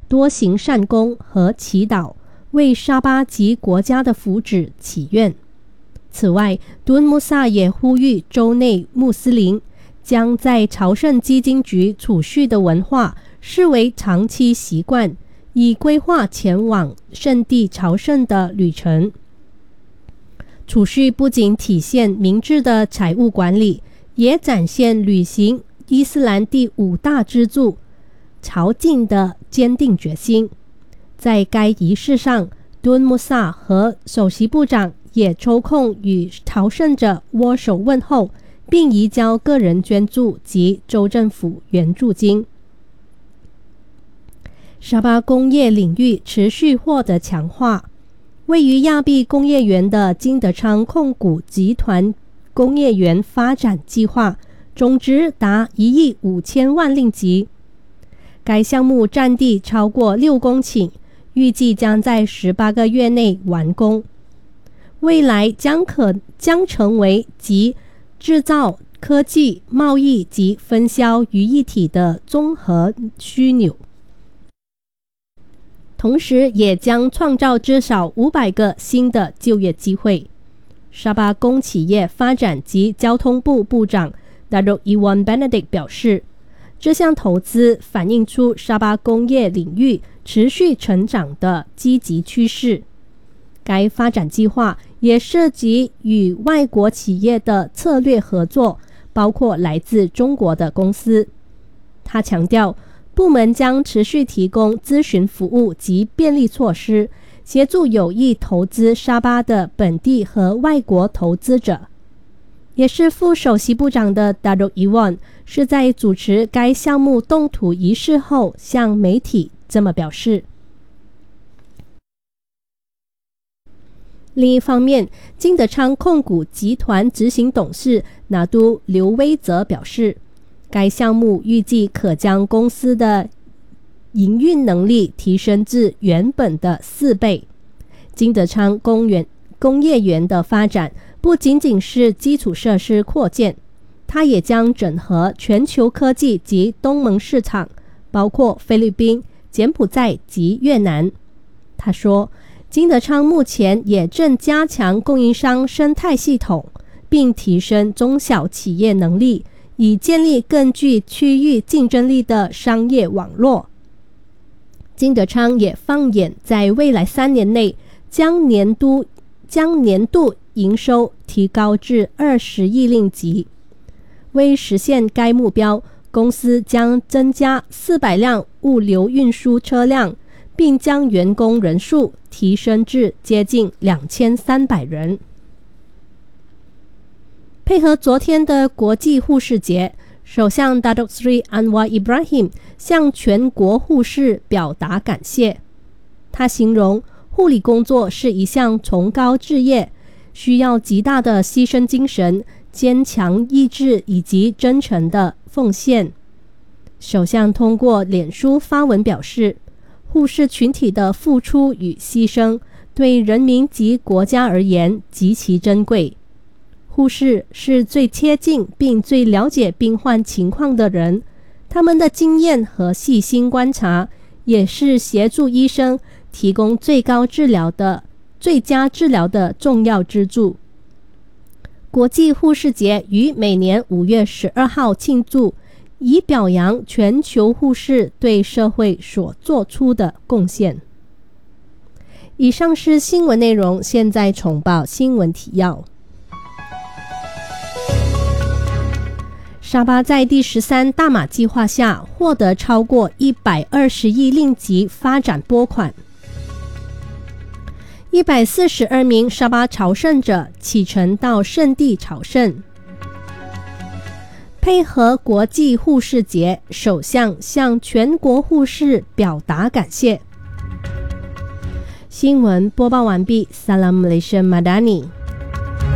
多行善功和祈祷，为沙巴及国家的福祉祈愿。此外，敦穆萨也呼吁州内穆斯林将在朝圣基金局储蓄的文化视为长期习惯，以规划前往圣地朝圣的旅程。储蓄不仅体现明智的财务管理，也展现履行伊斯兰第5大支柱朝觐的坚定决心。在该仪式上，敦穆萨和首席部长也抽空与朝圣者握手问候，并移交个人捐助及州政府援助金。沙巴工业领域持续获得强化。位于亚庇工业园的金德昌控股集团工业园发展计划总值达1亿5千万令吉。该项目占地超过6公顷，预计将在18个月内完工。未来将成为集制造、科技、贸易及分销于一体的综合枢纽，同时也将创造至少500个新的就业机会。沙巴工企业发展及交通部部长 Datuk Iwan Benedict 表示，这项投资反映出沙巴工业领域持续成长的积极趋势。该发展计划也涉及与外国企业的策略合作，包括来自中国的公司。他强调，部门将持续提供咨询服务及便利措施，协助有意投资沙巴的本地和外国投资者。也是副首席部长的 Datuk Iwan 是在主持该项目动土仪式后向媒体这么表示。另一方面，金德昌控股集团执行董事拿督刘威则表示，该项目预计可将公司的营运能力提升至原本的4倍。金德昌工业园的发展不仅仅是基础设施扩建，它也将整合全球科技及东盟市场，包括菲律宾、柬埔寨及越南。他说，金德昌目前也正加强供应商生态系统，并提升中小企业能力，以建立更具区域竞争力的商业网络。金德昌也放眼在未来3年内将年度营收提高至20亿令吉。为实现该目标，公司将增加400辆物流运输车辆，并将员工人数提升至接近2300人。配合昨天的国际护士节，首相 Datuk Seri Anwar Ibrahim 向全国护士表达感谢。他形容护理工作是一项崇高志业，需要极大的牺牲精神、坚强意志以及真诚的奉献。首相通过脸书发文表示，护士群体的付出与牺牲对人民及国家而言极其珍贵。护士是最贴近并最了解病患情况的人，他们的经验和细心观察也是协助医生提供最佳治疗的重要支柱。国际护士节于每年5月12号庆祝，以表扬全球护士对社会所做出的贡献。以上是新闻内容，现在重报新闻提要。沙巴在第13大马计划下获得超过120亿令吉发展拨款。142名沙巴朝圣者启程到圣地朝圣。配合国际护士节，首相向全国护士表达感谢。新闻播报完毕。Salam Malaysia Madani。